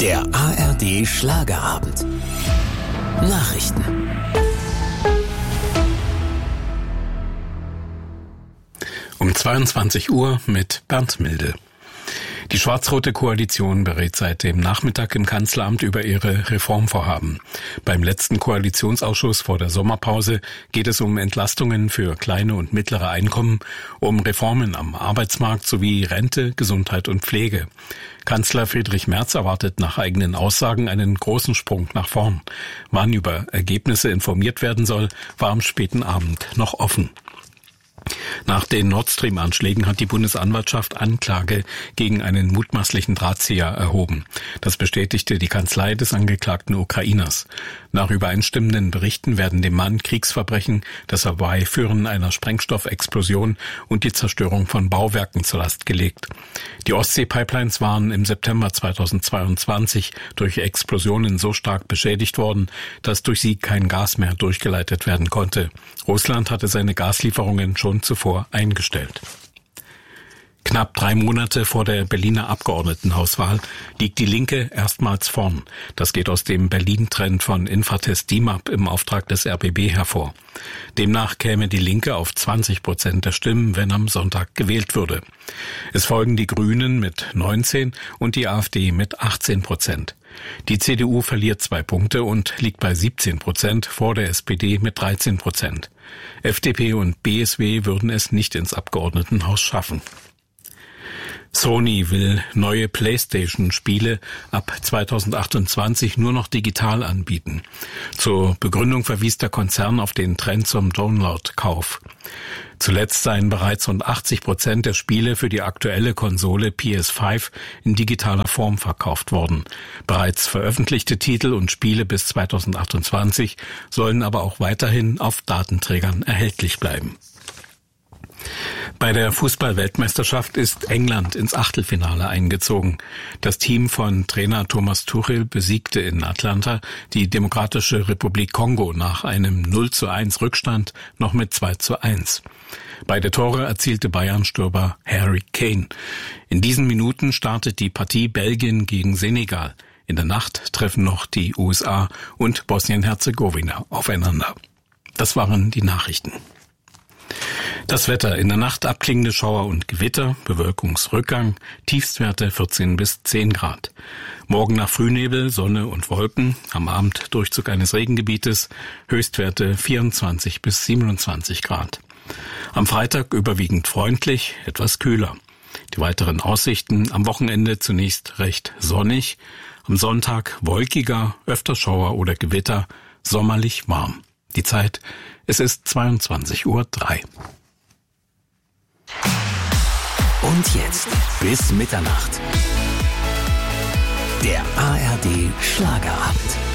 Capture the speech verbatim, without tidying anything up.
Der A R D Schlagerabend. Nachrichten. Um zweiundzwanzig Uhr mit Bernd Milde. Die schwarz-rote Koalition berät seit dem Nachmittag im Kanzleramt über ihre Reformvorhaben. Beim letzten Koalitionsausschuss vor der Sommerpause geht es um Entlastungen für kleine und mittlere Einkommen, um Reformen am Arbeitsmarkt sowie Rente, Gesundheit und Pflege. Kanzler Friedrich Merz erwartet nach eigenen Aussagen einen großen Sprung nach vorn. Wann über Ergebnisse informiert werden soll, war am späten Abend noch offen. Nach den Nord Stream-Anschlägen hat die Bundesanwaltschaft Anklage gegen einen mutmaßlichen Drahtzieher erhoben. Das bestätigte die Kanzlei des angeklagten Ukrainers. Nach übereinstimmenden Berichten werden dem Mann Kriegsverbrechen, das Herbeiführen einer Sprengstoffexplosion und die Zerstörung von Bauwerken zur Last gelegt. Die Ostsee-Pipelines waren im September zweitausendzweiundzwanzig durch Explosionen so stark beschädigt worden, dass durch sie kein Gas mehr durchgeleitet werden konnte. Russland hatte seine Gaslieferungen schon zuvor eingestellt. Knapp drei Monate vor der Berliner Abgeordnetenhauswahl liegt die Linke erstmals vorn. Das geht aus dem Berlin-Trend von Infratest D I M A P im Auftrag des R B B hervor. Demnach käme die Linke auf zwanzig Prozent der Stimmen, wenn am Sonntag gewählt würde. Es folgen die Grünen mit neunzehn und die AfD mit achtzehn Prozent. Die C D U verliert zwei Punkte und liegt bei siebzehn Prozent vor der S P D mit dreizehn Prozent. F D P und B S W würden es nicht ins Abgeordnetenhaus schaffen. Sony will neue PlayStation-Spiele ab zweitausendachtundzwanzig nur noch digital anbieten. Zur Begründung verwies der Konzern auf den Trend zum Download-Kauf. Zuletzt seien bereits rund achtzig Prozent der Spiele für die aktuelle Konsole P S fünf in digitaler Form verkauft worden. Bereits veröffentlichte Titel und Spiele bis zweitausendachtundzwanzig sollen aber auch weiterhin auf Datenträgern erhältlich bleiben. Bei der Fußball-Weltmeisterschaft ist England ins Achtelfinale eingezogen. Das Team von Trainer Thomas Tuchel besiegte in Atlanta die Demokratische Republik Kongo nach einem null zu eins Rückstand noch mit zwei zu eins. Beide Tore erzielte Bayern-Stürmer Harry Kane. In diesen Minuten startet die Partie Belgien gegen Senegal. In der Nacht treffen noch die U S A und Bosnien-Herzegowina aufeinander. Das waren die Nachrichten. Das Wetter: in der Nacht abklingende Schauer und Gewitter, Bewölkungsrückgang, Tiefstwerte vierzehn bis zehn Grad. Morgen nach Frühnebel, Sonne und Wolken, am Abend Durchzug eines Regengebietes, Höchstwerte vierundzwanzig bis siebenundzwanzig Grad. Am Freitag überwiegend freundlich, etwas kühler. Die weiteren Aussichten: am Wochenende zunächst recht sonnig, am Sonntag wolkiger, öfter Schauer oder Gewitter, sommerlich warm. Die Zeit: es ist zweiundzwanzig Uhr drei. Und jetzt bis Mitternacht. Der A R D Schlagerabend.